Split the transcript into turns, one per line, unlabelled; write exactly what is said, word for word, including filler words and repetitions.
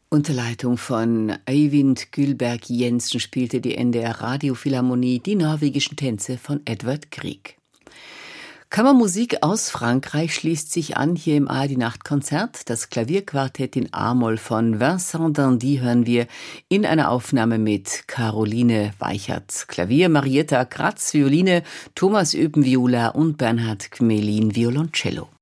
Unter Leitung von Eivind Gylberg Jensen spielte die N D R Radiophilharmonie die norwegischen Tänze von Edvard Grieg. Kammermusik aus Frankreich schließt sich an hier im A R D Nachtkonzert. Das Klavierquartett in A-Moll von Vincent Dandy hören wir in einer Aufnahme mit Caroline Weichert Klavier, Marietta Kratz Violine, Thomas Öpen Viola und Bernhard Gmelin Violoncello.